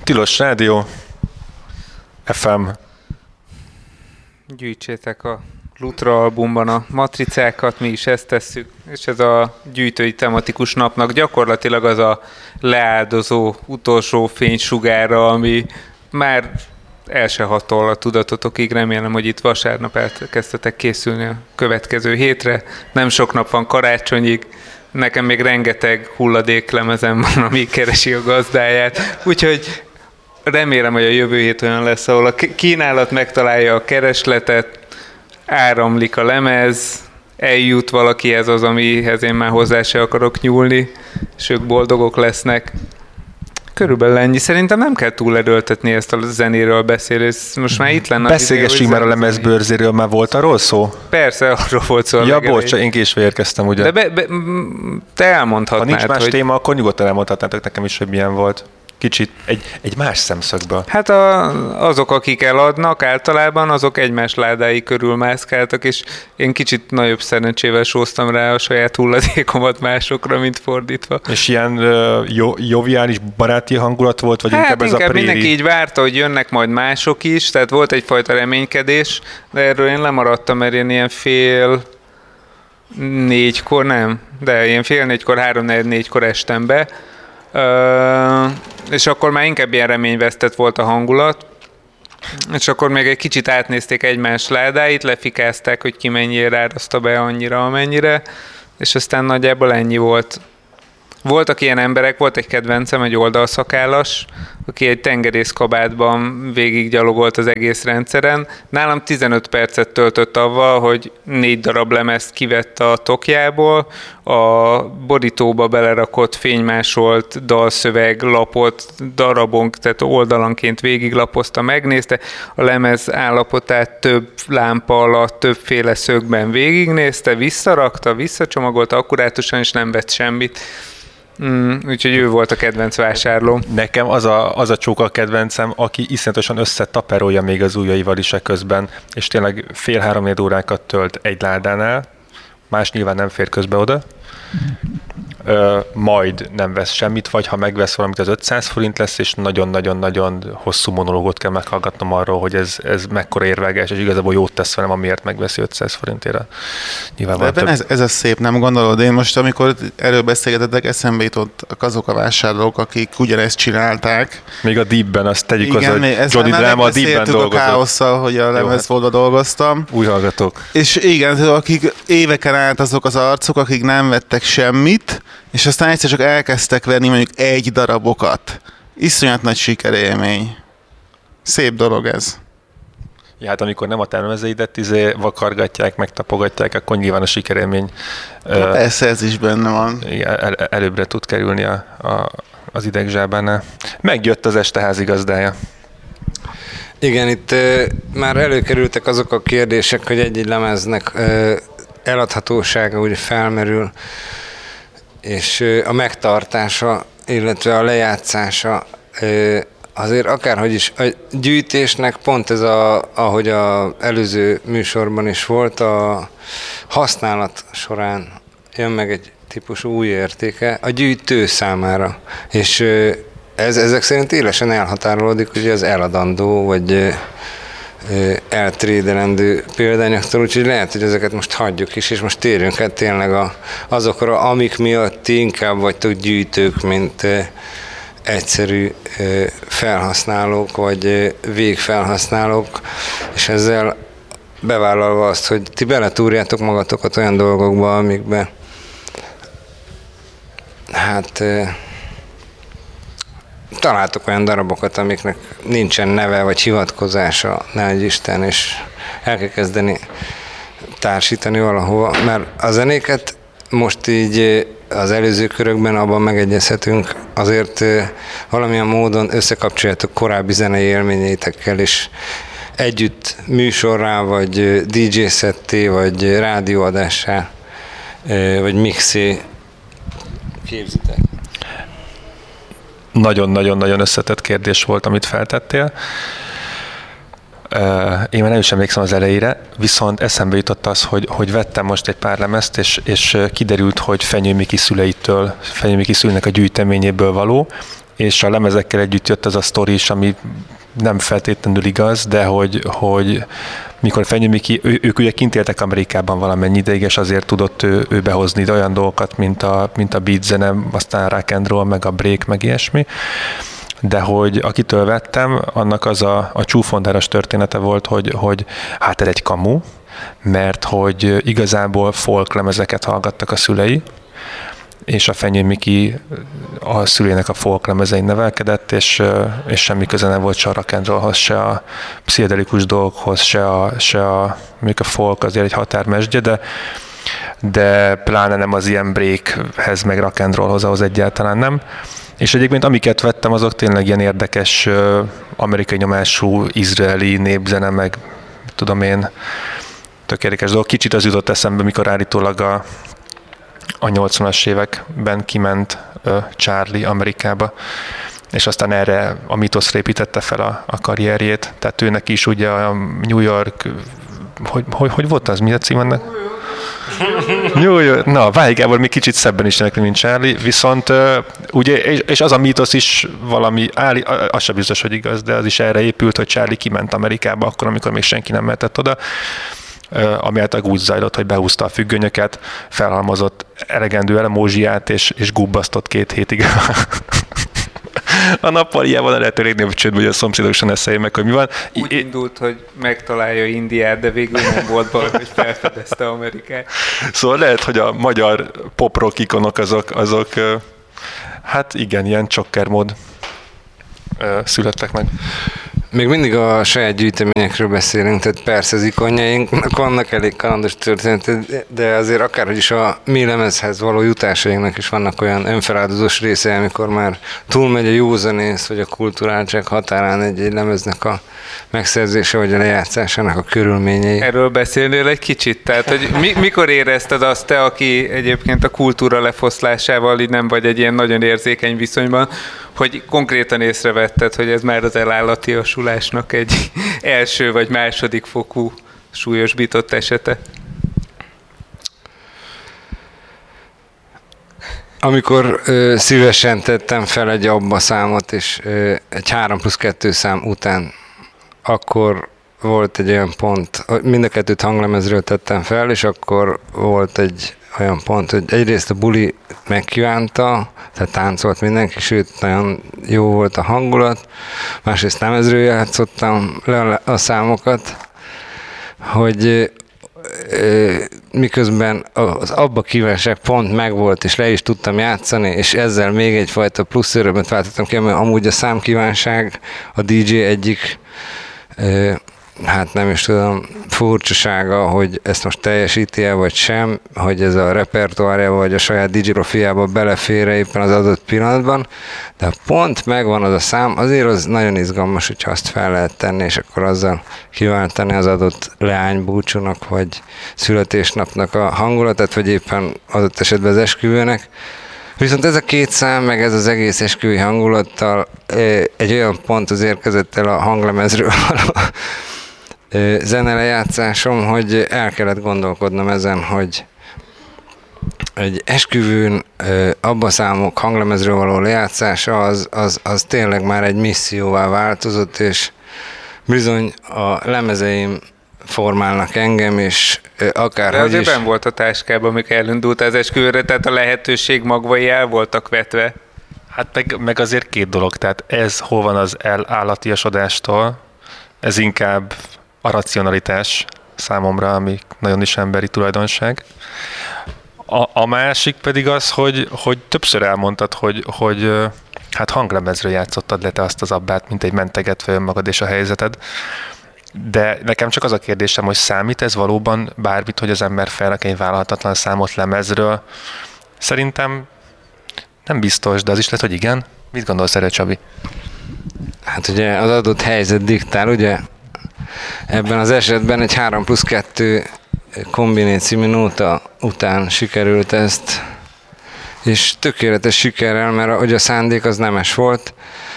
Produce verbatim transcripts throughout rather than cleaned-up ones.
Tilos Rádió, ef em. Gyűjtsétek a Lutra albumban a matricákat, mi is ezt tesszük, és ez a gyűjtői tematikus napnak gyakorlatilag az a leáldozó utolsó fénysugára, ami már el se hatol a tudatotokig. Remélem, hogy itt vasárnap elkezdtetek készülni a következő hétre. Nem sok nap van karácsonyig, nekem még rengeteg hulladéklemezem van, ami keresi a gazdáját, úgyhogy remélem, hogy a jövő hét olyan lesz, ahol a kínálat megtalálja a keresletet, áramlik a lemez, eljut valakihez az, amihez én már hozzá se akarok nyúlni, és ők boldogok lesznek. Körülbelül ennyi. Szerintem nem kell túl erőltetni ezt a zenéről beszélni. Most már itt lenne. Beszélgessünk már a lemezbőrzéről, már volt arról szó? Persze, arról volt szó. Ja, bocs, én késve érkeztem, ugye? De be, be, te elmondhatnád, ha nincs más hogy... téma, akkor nyugodtan elmondhatnátok nekem is, hogy milyen volt. Kicsit egy, egy más szemszögből. Hát a, azok, akik eladnak általában, azok egymás ládái körül mászkáltak, és én kicsit nagyobb szerencsével sóztam rá a saját hulladékomat másokra, mint fordítva. És ilyen uh, jó, joviális baráti hangulat volt, vagy hát inkább ez inkább a préri? mindenki így várta, hogy jönnek majd mások is, tehát volt egyfajta reménykedés, de erről én lemaradtam, mert én ilyen fél négykor, nem, de ilyen fél négykor, három négykor estem be, Uh, és akkor már inkább ilyen reményvesztett volt a hangulat, és akkor még egy kicsit átnézték egymás ládáit, lefikázták, hogy ki mennyire árazta be annyira, amennyire, és aztán nagyjából ennyi volt. Voltak ilyen emberek, volt egy kedvencem, egy oldalszakállas, aki egy tengerészkabátban végiggyalogolt az egész rendszeren. Nálam tizenöt percet töltött avval, hogy négy darab lemezt kivett a tokjából, a borítóba belerakott fénymásolt dalszöveg lapot darabonk, tehát oldalanként végiglapozta, megnézte, a lemez állapotát több lámpa alatt, többféle szögben végignézte, visszarakta, visszacsomagolta akkurátusan, és nem vett semmit. Mm, úgyhogy ő volt a kedvenc vásárló. Nekem az a, az a csóka kedvencem, aki iszonyatosan összetaperolja még az ujjaival is közben, és tényleg fél-három órákat tölt egy ládánál, más nyilván nem fér közbe oda, Ö, majd nem vesz semmit, vagy ha megvesz valamit, az ötszáz forint lesz, és nagyon-nagyon-nagyon hosszú monológot kell meghallgatnom arról, hogy ez, ez mekkora érvágás, és igazából jót tesz velem, amiért megveszi ötszáz forintért. De több... ez, ez a szép, nem gondolod? Én most, amikor erről beszélgetettek, eszembe jutottak azok a vásárlók, akik ugyanezt csinálták. Még a Deepben, azt tegyük igen, hozzá, hogy Johnny Drama a Deepben dolgozott. a káosszal, hogy a lemezfoldba dolgoztam. Új hallgatók. És igen, akik éveken át azok az arcok, akik nem vettek semmit, és aztán egyszer csak elkezdtek venni mondjuk egy darabokat. Iszonyat nagy sikerélmény. Szép dolog ez. Ja, hát amikor nem a termezeidet izé vakargatják, megtapogatják, akkor nyilván a sikerélmény uh, persze, ez is benne van. El, előbbre tud kerülni a, a, az idegzsábánál. Megjött az este házigazdája. Igen, itt uh, már előkerültek azok a kérdések, hogy egy-egy lemeznek uh, eladhatósága úgy felmerül, és a megtartása, illetve a lejátszása azért akárhogy is a gyűjtésnek pont ez, a, ahogy az előző műsorban is volt, a használat során jön meg egy típusú új értéke a gyűjtő számára. És ez ezek szerint élesen elhatárolódik, hogy az eladandó, vagy eltrédelendő példányoktól, úgyhogy lehet, hogy ezeket most hagyjuk is, és most térjünk át tényleg a, azokra, amik miatt ti inkább vagytok gyűjtők, mint e, egyszerű e, felhasználók, vagy e, végfelhasználók, és ezzel bevállalva azt, hogy ti beletúrjátok magatokat olyan dolgokba, amikbe hát e, találtok olyan darabokat, amiknek nincsen neve vagy hivatkozása, nehogy Isten, és el kell kezdeni társítani valahova, mert a zenéket most így az előző körökben abban megegyezhetünk, azért valamilyen módon összekapcsoljátok korábbi zenei élményeitekkel, és együtt műsorrá, vagy dé dzsé szetté, vagy rádióadássá, vagy mixé képzitek. Nagyon-nagyon-nagyon összetett kérdés volt, amit feltettél. Én már nem is emlékszem az elejére, viszont eszembe jutott az, hogy, hogy vettem most egy pár lemezt, és, és kiderült, hogy Fenyő Miki szüleitől, Fenyő Miki szüleinek a gyűjteményéből való, és a lemezekkel együtt jött az a sztori is, ami nem feltétlenül igaz, de hogy, hogy mikor Fenyő Miki, ő, ők ugye kint éltek Amerikában valamennyi ideig, és azért tudott ő, ő behozni olyan dolgokat, mint a, mint a beat zene, aztán rock and roll, meg a break, meg ilyesmi. De hogy akitől vettem, annak az a, a csúfondáros története volt, hogy, hogy hát ez egy kamu, mert hogy igazából folk lemezeket hallgattak a szülei, és a Fenyő Miki a szülének a folk lemezein nevelkedett, és, és semmi köze nem volt se a rock and rollhoz, se a pszichedelikus dolgokhoz, se a, se a, mondjuk a folk azért egy határmesdje, de, de pláne nem az ilyen breakhez, meg rock and rollhoz, ahhoz egyáltalán nem. És egyébként amiket vettem, azok tényleg ilyen érdekes amerikai nyomású, izraeli népzene, meg tudom én, tök érdekes dolog. Kicsit az jutott eszembe, mikor állítólag a a nyolcvanas években kiment uh, Charlie Amerikába, és aztán erre a mítoszra építette fel a, a karrierjét. Tehát őnek is ugye a New York, hogy, hogy, hogy volt az, mi a cím ennek? New York. Na, Váj Gábor még kicsit szebben is neki, mint Charlie, viszont uh, ugye, és, és az a mítosz is valami, áll, az sem biztos, hogy igaz, de az is erre épült, hogy Charlie kiment Amerikába akkor, amikor még senki nem mehetett oda, ami által úgy zajlott, hogy behúzta a függönyöket, felhalmozott elegendő elemózsiát, és, és gubbasztott két hétig. A nappaliában a lehető legnagyobb csődben, hogy a szomszédok sem eszeljék meg, hogy mi van. Úgy indult, hogy megtalálja Indiát, de végül nem volt baj, hogy felfedezte Amerikát. Szóval lehet, hogy a magyar pop-rock ikonok azok, azok hát igen, ilyen csokkermód születtek meg. Még mindig a saját gyűjteményekről beszélünk, tehát persze az ikonjainknak vannak elég kalandos történetek, de azért akárhogy is a mi lemezhez való jutásainknak is vannak olyan önfeláldozós része, amikor már túlmegy a józanész vagy a kulturáltság határán egy, egy lemeznek a megszerzése vagy a lejátszásának a körülményei. Erről beszélnél egy kicsit? Tehát, hogy mi, mikor érezted azt te, aki egyébként a kultúra lefoszlásával így nem vagy egy ilyen nagyon érzékeny viszonyban, hogy konkrétan észrevetted, hogy ez már az elállatiasulásnak egy első vagy második fokú súlyosbított esete? Amikor ö, szívesen tettem fel egy abba számot, és ö, egy három plusz kettő szám után, akkor volt egy olyan pont, hogy mind a kettőt hanglemezről tettem fel, és akkor volt egy olyan pont, hogy egyrészt a buli megkívánta, tehát táncolt mindenki, sőt, nagyon jó volt a hangulat, másrészt lemezről játszottam le a számokat, hogy ö, miközben az abba kívánság pont megvolt, és le is tudtam játszani, és ezzel még egyfajta plusz örömet váltottam ki, mert amúgy a számkívánság a dé dzsé egyik ö, hát nem is tudom, furcsasága, hogy ezt most teljesíti-e vagy sem, hogy ez a repertoárja vagy a saját dé dzsé profiába belefér éppen az adott pillanatban, de pont megvan az a szám, azért az nagyon izgalmas, hogyha azt fel lehet tenni, és akkor azzal kiváltani az adott leánybúcsúnak, vagy születésnapnak a hangulatát, vagy éppen adott esetben az esküvőnek. Viszont ez a két szám, meg ez az egész esküvői hangulattal egy olyan ponthoz érkezett el a hanglemezről való zenelejátszásom, hogy el kellett gondolkodnom ezen, hogy egy esküvőn abba számok hanglemezről való lejátszása az, az, az tényleg már egy misszióvá változott, és bizony a lemezeim formálnak engem, és akárhogy is... De azért benn volt a táskában, amikor elindult az esküvőre, tehát a lehetőség magvai el voltak vetve. Hát meg, meg azért két dolog, tehát ez hol van az elállatiasodástól, ez inkább a racionalitás számomra, ami nagyon is emberi tulajdonság. A, a másik pedig az, hogy, hogy többször elmondtad, hogy, hogy hát hanglemezről játszottad le te azt az abbát, mint egy mentegetve önmagad és a helyzeted. De nekem csak az a kérdésem, hogy számít ez valóban bármit, hogy az ember felrak egy vállalhatatlan számot lemezről? Szerintem nem biztos, de az is lehet, hogy igen. Mit gondolsz erre, Csabi? Hát ugye az adott helyzet diktál, ugye? Ebben az esetben egy három plusz kettő kombiné című nóta után sikerült ezt, és tökéletes sikerrel, mert ugye a szándék az nemes volt,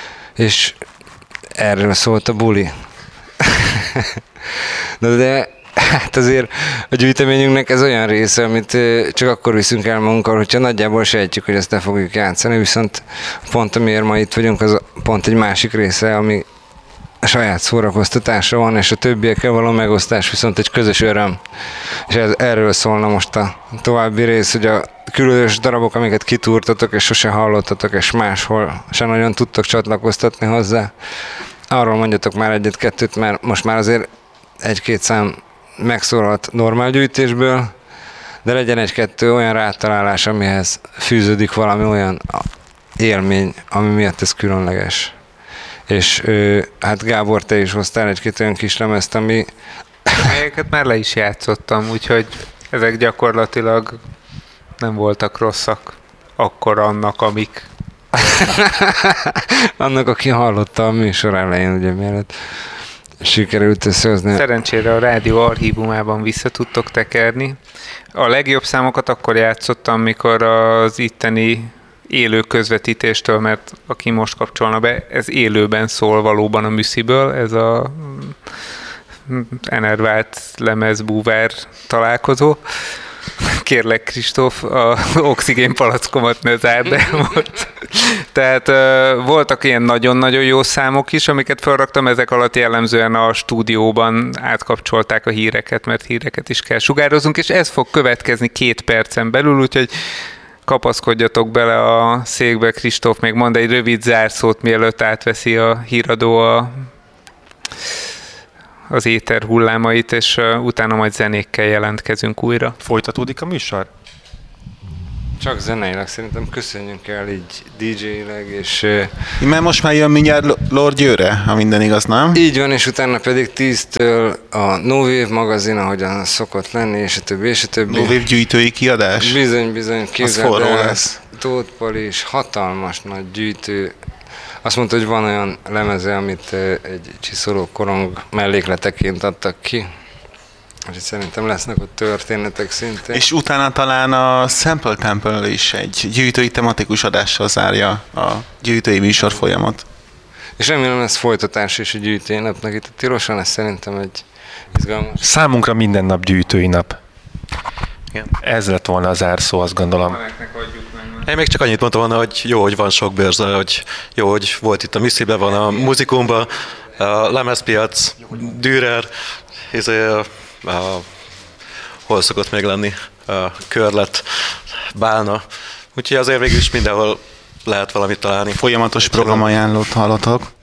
és erről szólt a buli. de, de Hát azért a gyűjteményünknek ez olyan része, amit csak akkor viszünk el magunkkal, hogyha nagyjából sejtjük, hogy ezt ne fogjuk játszani, viszont pont amiért ma itt vagyunk, az pont egy másik része, ami a saját szórakoztatása van, és a többiekkel való megosztás viszont egy közös öröm. És ez, erről szólna most a további rész, hogy a különös darabok, amiket kitúrtatok, és sose hallottatok, és máshol sem nagyon tudtok csatlakoztatni hozzá. Arról mondjatok már egyet-kettőt, mert most már azért egy-két szám megszólalt normál gyűjtésből, de legyen egy-kettő olyan rátalálás, amihez fűződik valami olyan élmény, ami miatt ez különleges. És hát Gábor, te is hoztál egy-két olyan kis lemezt, ami... Melyeket már le is játszottam, úgyhogy ezek gyakorlatilag nem voltak rosszak akkor annak, amik... annak, aki hallotta a műsor elején, ugye mielőtt sikerült összehozni. Szerencsére a rádió archívumában vissza tudtok tekerni. A legjobb számokat akkor játszottam, mikor az itteni élő közvetítéstől, mert aki most kapcsolna be, ez élőben szól valóban a Műsziből, ez a enervált lemezbúvár találkozó. Kérlek, Kristóf, a oxigén palackomat ne zárd el most. Tehát uh, voltak ilyen nagyon-nagyon jó számok is, amiket felraktam, ezek alatt jellemzően a stúdióban átkapcsolták a híreket, mert híreket is kell sugározunk, és ez fog következni két percen belül, úgyhogy kapaszkodjatok bele a székbe, Kristóf még mond egy rövid zárszót, mielőtt átveszi a híradó a, az éter hullámait, és uh, utána majd zenékkel jelentkezünk újra. Folytatódik a műsor? Csak zeneileg szerintem köszönjünk el így dé dzsé-ileg, és... Mert most már jön mindjárt Lord Győre, ha minden igaz, nem? Így van, és utána pedig tíztől a No Wave magazin, ahogyan szokott lenni, és a többi, és a többi. No Wave gyűjtői kiadás? Bizony, bizony, képzeld forró el, lesz. Tóth Pali is hatalmas nagy gyűjtő. Azt mondta, hogy van olyan lemeze, amit egy csiszoló korong mellékleteként adtak ki. Úgyhogy szerintem lesznek ott történetek szintén. És utána talán a Sample Temple is egy gyűjtői tematikus adással zárja a gyűjtői műsor folyamot. És remélem lesz folytatás is a gyűjtői napnak. Itt a Tiloson, ez szerintem egy izgalmas. Számunkra minden nap gyűjtői nap. Igen. Ez lett volna a zárszó, azt gondolom. Én még csak annyit mondtam volna, hogy jó, hogy van sok bőrze, hogy jó, hogy volt itt a Műsziben, van a Muzikumban, a lemezpiac, Dürer, izé, a, a, hol szokott még lenni, a Körlet, Bálna. Úgyhogy azért végül is mindenhol lehet valamit találni. Folyamatos programajánlót hallotok.